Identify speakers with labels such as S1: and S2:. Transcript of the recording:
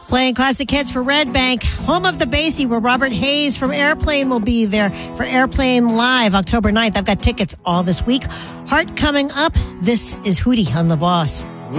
S1: Playing classic hits for Red Bank, home of the Basie, where Robert Hayes from Airplane will be there for Airplane Live October 9th. I've got tickets all this week. Heart coming up. This is Hootie on The Boss.